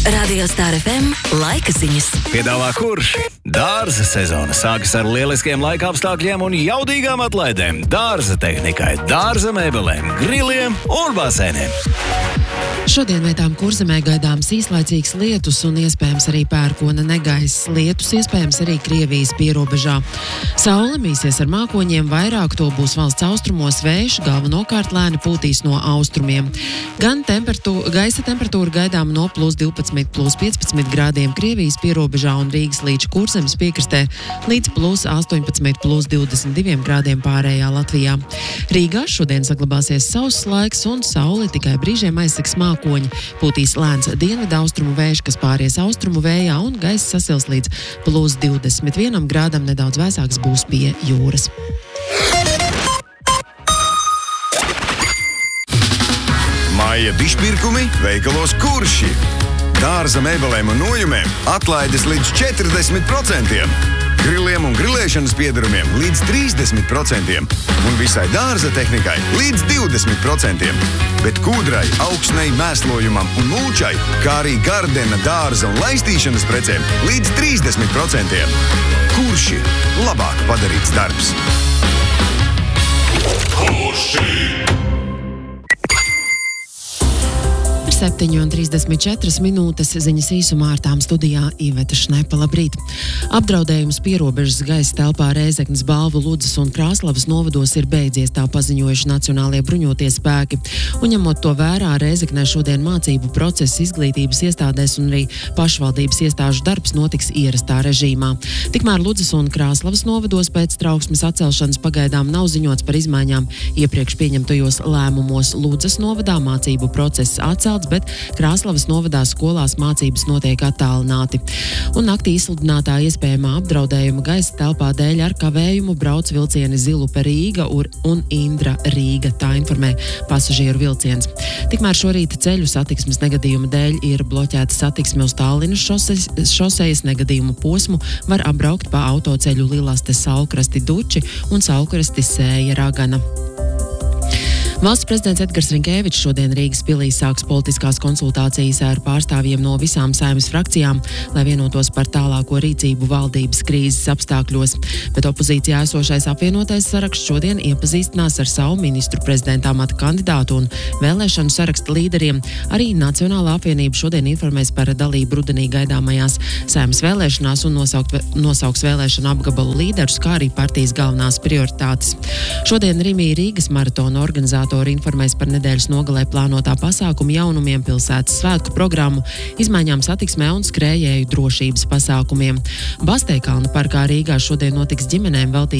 Radio Star FM laika ziņas. Piedāvā kurš? Dārza sezona sākas ar lieliskiem laika apstākļiem un jaudīgām atlaidēm. Dārza tehnikai, dārza mēbelēm, griliem un basēniem. Šodien vietām Kurzemē gaidāms īslaicīgs lietus un iespējams arī pērkona negaiss. Lietus iespējams arī Krievijas pierobežā. Saule mīsies ar mākoņiem, vairāk to būs valsts austrumos, vējš galvenokārt lēni pūtīs no austrumiem. Gan gaisa temperatūra gaidām no +12–+15 grādiem Krievijas pierobežā un Rīgas līča Kurzemes piekrastē līdz +18–+22 grādiem pārējā Latvijā. Rīgā šodien saglabāsies sauss laiks un saule tikai brīžiem aizsegs mākoņi. Pūtīs lēns dienvidu austrumu vējš, kas pāries austrumu vējā un gaiss sasils līdz +21 grādam, nedaudz vēsāks būs pie jūras. Māja bišpirkumi veikalos Kurši. Dārza mēbelēm un nojumēm atlaides līdz 40%. Griliem un grilēšanas piedarumiem līdz 30% un visai dārza tehnikai līdz 20%. Bet kūdrai, augsnei, mēslojumam un mūčai, kā arī gardena, dārza un laistīšanas precēm līdz 30%. Kurši – labāk padarīts darbs. Kurši! 7:34 minūtes ziņas īsumā ar tām studijā Iveta Šnepa. Labrīt! Apdraudējums pierobežas gaisa telpā Rēzeknes, Balvu, Ludzas un Krāslavas novados ir beidzies, tā paziņojuši Nacionālie bruņotie spēki. Un ņemot to vērā, Rēzeknē šodien mācību process izglītības iestādēs un arī pašvaldības iestāžu darbs notiks ierastā režīmā. Tikmēr Ludzas un Krāslavas novados pēc trauksmes atcelšanas pagaidām nav ziņots par izmaiņām iepriekš pieņemtajos lēmumos. Ludzas novadā mācību process atcelts, bet Krāslavas novadā skolās mācības notiek attālināti. Un naktī izsludinātā iespējamā apdraudējuma gaisa telpā dēļ ar kavējumu brauc vilcieni Zilupe Rīga un Indra Rīga, tā informē pasažieru vilciens. Tikmēr šorīt ceļu satiksmes negadījuma dēļ ir bloķēta satiksme uz Tallinas šosejas. Negadījumu posmu var apbraukt pa autoceļu Lilaste Saulkrasti Duči un Saulkrasti Sēja Ragana. Valsts prezidents Edgars Rinkēvičs šodien Rīgas pilī sāks politiskās konsultācijas ar pārstāvjiem no visām Saeimas frakcijām, lai vienotos par tālāko rīcību valdības krīzes apstākļos. Bet opozīcijā esošais apvienotais saraksts šodien iepazīstinās ar savu ministru prezidenta amata kandidātu un vēlēšanu saraksta līderiem. Arī Nacionālā apvienība šodien informēs par dalību rudenī gaidāmajās Saeimas vēlēšanās un nosauks vēlēšanu apgabalu līderus, kā arī partijas galvenās prioritātes. Šodien Rimī Rīgas maratona organizātori informēs par nedēļas nogalē plānotā pasākuma jaunumiem, pilsētas svētku programmu, izmaiņām satiksmē un skrējēju drošības pasākumiem. Basteikalna parkā Rīgā šodien notiks ģimenēm veltīts